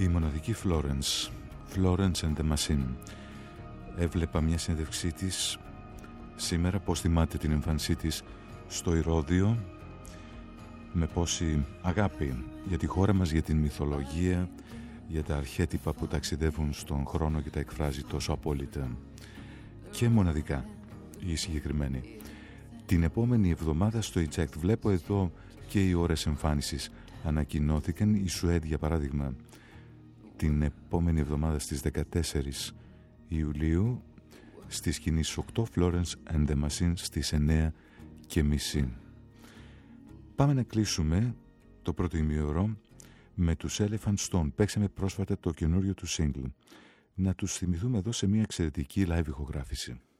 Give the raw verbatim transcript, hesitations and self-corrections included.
Η μοναδική Florence, Florence and the Machine. Έβλεπα μια συνέντευξή της σήμερα, πώς θυμάται την εμφάνισή της στο Ηρώδειο, με πόση αγάπη για τη χώρα μας, για την μυθολογία, για τα αρχέτυπα που ταξιδεύουν στον χρόνο και τα εκφράζει τόσο απόλυτα και μοναδικά η συγκεκριμένη. Την επόμενη εβδομάδα στο Eject, βλέπω εδώ και οι ώρες εμφάνισης ανακοινώθηκαν. Η Σουέντ, για παράδειγμα, την επόμενη εβδομάδα στις δεκατέσσερις Ιουλίου, στη σκηνή στις οκτώ, Florence and the Machine στις εννέα και μισή. Πάμε να κλείσουμε το πρώτο ημίωρο με τους Elephant Stone. Παίξαμε πρόσφατα το καινούριο του single. Να τους θυμηθούμε εδώ σε μια εξαιρετική live ηχογράφηση.